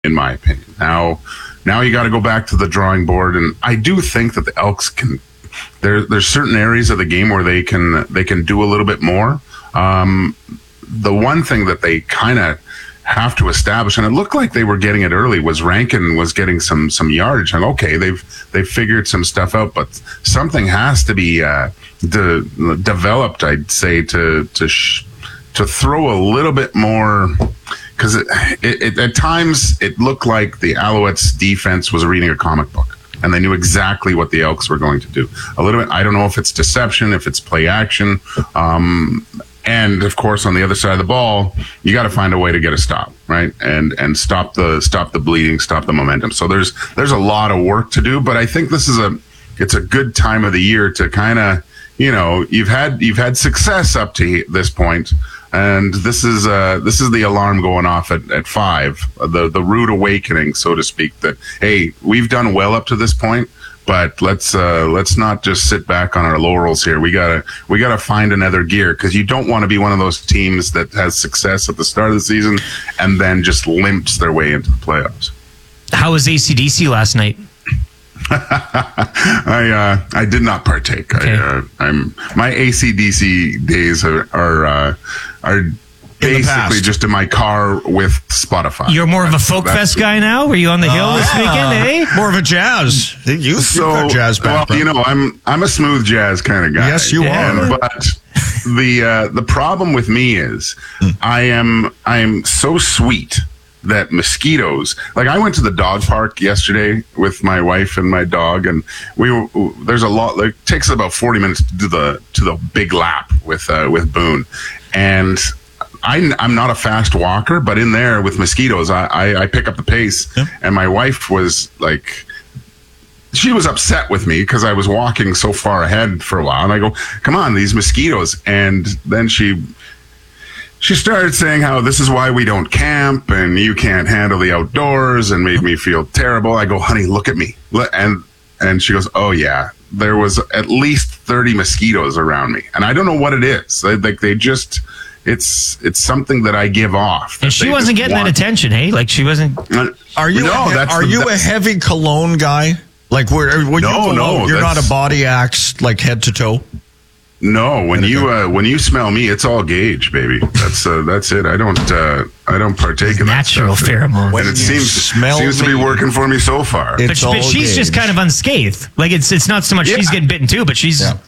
in my opinion. Now you got to go back to the drawing board, and I do think that the Elks can. There's certain areas of the game where they can do a little bit more. The one thing that they kind of have to establish, and it looked like they were getting it early, was Rankin was getting some yardage. And okay, they've figured some stuff out, but something has to be developed, I'd say, to throw a little bit more, because it at times it looked like the Alouettes defense was reading a comic book, and they knew exactly what the Elks were going to do. A little bit, I don't know if it's deception, if it's play action. And of course, on the other side of the ball, you got to find a way to get a stop, right? And stop the bleeding, stop the momentum. So there's a lot of work to do, but I think it's a good time of the year to kind of, you've had success up to this point, and this is the alarm going off at 5, the rude awakening, so to speak, that hey, we've done well up to this point. But let's not just sit back on our laurels here. We gotta find another gear, because you don't want to be one of those teams that has success at the start of the season and then just limps their way into the playoffs. How was AC/DC last night? I did not partake. Okay. My AC/DC days are basically just in my car with Spotify. You're more of a folk fest guy now? Were you on the hill this weekend, eh? More of a jazz. You've got jazz background. Well, I'm a smooth jazz kind of guy. Yes, you are. But the problem with me is I am so sweet that mosquitoes, like I went to the dog park yesterday with my wife and my dog, and there's a lot, like, it takes about 40 minutes to do the big lap with Boone. And I'm not a fast walker, but in there with mosquitoes, I pick up the pace. Yeah. And my wife was like, she was upset with me because I was walking so far ahead for a while. And I go, come on, these mosquitoes. And then she started saying how this is why we don't camp and you can't handle the outdoors, and made me feel terrible. I go, honey, look at me. And she goes, oh yeah, there was at least 30 mosquitoes around me. And I don't know what it is. Like they just... It's something that I give off. And she wasn't getting that attention, hey? Like she wasn't. Are you a heavy cologne guy? Like no, you're not a body axe like head to toe. No, when you smell me, it's all Gage, baby. That's it. I don't partake in that natural pheromone. And it seems to be working for me so far. But she's just kind of unscathed. Like it's not so much she's getting bitten too, but she's. Yeah.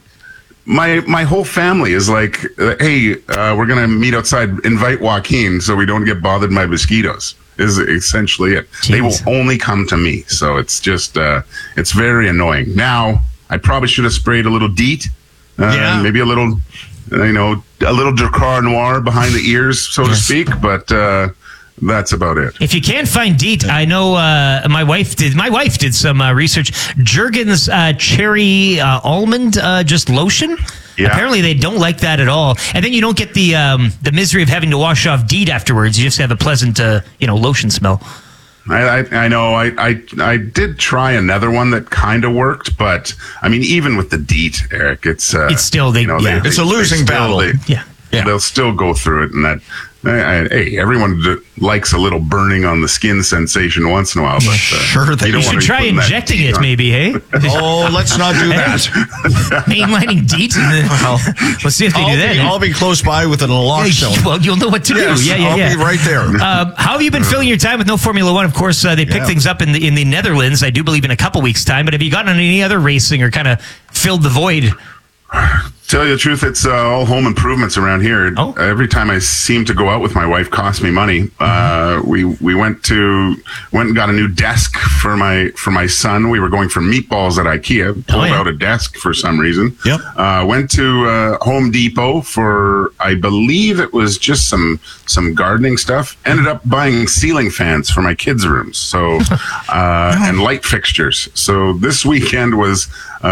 My whole family is like, hey, we're going to meet outside, invite Joaquin so we don't get bothered by mosquitoes, is essentially it. Jeez. They will only come to me. So it's just, it's very annoying. Now, I probably should have sprayed a little DEET, maybe a little, a little Drakkar Noir behind the ears, so to speak, but that's about it. If you can't find DEET, I know my wife did some research. Jergens cherry almond just lotion. Yeah. Apparently they don't like that at all. And then you don't get the misery of having to wash off DEET afterwards. You just have a pleasant lotion smell. I know. I did try another one that kind of worked, but I mean, even with the DEET, Eric, it's still it's a losing battle. They'll still go through it, and that. Hey, everyone likes a little burning on the skin sensation once in a while, but sure, you should try injecting it, maybe. Hey, let's not do that. Mainlining DEET. Let's see if they do that. I'll be close by with an naloxone. Well, you'll know what to do. I'll be right there. How have you been filling your time with No Formula One? Of course, they pick things up in the Netherlands. I do believe in a couple weeks' time. But have you gotten on any other racing or kind of filled the void? Tell you the truth, it's all home improvements around here. Oh. Every time I seem to go out with my wife, costs me money. We went and got a new desk for my son. We were going for meatballs at IKEA. Pulled out a desk for some reason. Yep. Went to Home Depot for, I believe it was just some gardening stuff. Ended up buying ceiling fans for my kids' rooms. So and light fixtures. So this weekend was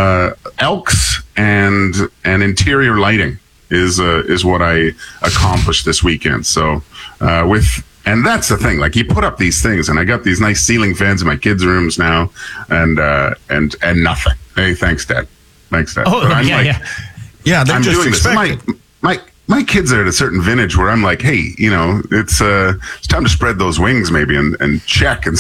Elks and interior lighting is what I accomplished this weekend. So and that's the thing, like you put up these things, and I got these nice ceiling fans in my kids' rooms now, and nothing. Hey, thanks, Dad. Oh, I'm yeah. They I'm just doing expect this. my kids are at a certain vintage where I'm like, hey, it's time to spread those wings maybe and check and